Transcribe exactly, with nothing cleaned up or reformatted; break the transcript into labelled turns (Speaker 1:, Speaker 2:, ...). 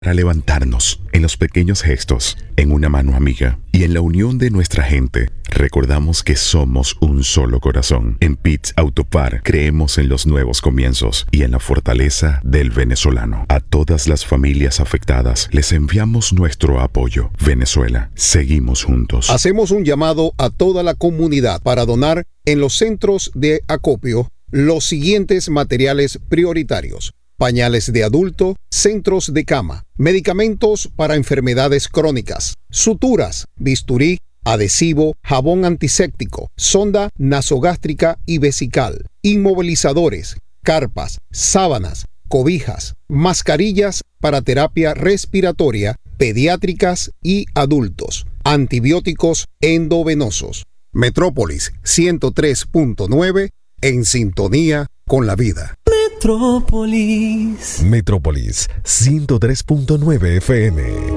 Speaker 1: Para levantarnos, en los pequeños gestos, en una mano amiga y en la unión de nuestra gente, recordamos que somos un solo corazón. En Pitts Autopar creemos en los nuevos comienzos y en la fortaleza del venezolano. A todas las familias afectadas les enviamos nuestro apoyo. Venezuela, seguimos juntos.
Speaker 2: Hacemos un llamado a toda la comunidad para donar en los centros de acopio los siguientes materiales prioritarios: pañales de adulto, centros de cama, medicamentos para enfermedades crónicas, suturas, bisturí, adhesivo, jabón antiséptico, sonda nasogástrica y vesical, inmovilizadores, carpas, sábanas, cobijas, mascarillas para terapia respiratoria, pediátricas y adultos, antibióticos endovenosos. Metrópolis ciento tres punto nueve, en sintonía con la vida.
Speaker 3: Metrópolis.
Speaker 4: Metrópolis ciento tres punto nueve F M.